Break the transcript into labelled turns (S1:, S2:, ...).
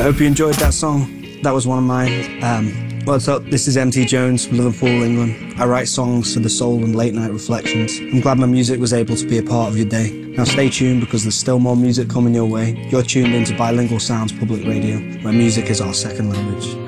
S1: hope you enjoyed that song. That was one of mine. What's up? This is MT Jones from Liverpool, England. I write songs for the soul and late night reflections. I'm glad my music was able to be a part of your day. Now stay tuned because there's still more music coming your way. You're tuned into Bilingual Sounds Public Radio, where music is our second language.